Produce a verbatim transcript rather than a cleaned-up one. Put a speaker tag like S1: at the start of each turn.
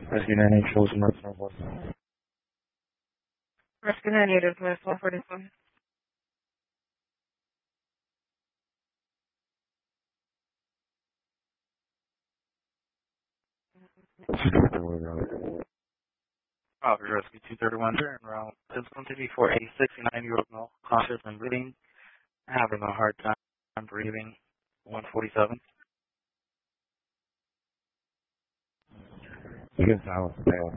S1: Rescue nine eight shows North Northwest.
S2: Rescue nine eight, Northwest one forty-one.
S3: Copy, Rescue two thirty-one, turn around. It's going to be for a sixty-nine-year-old male, conscious and breathing, having a hard time breathing, one forty-seven.
S1: You can silence the tail.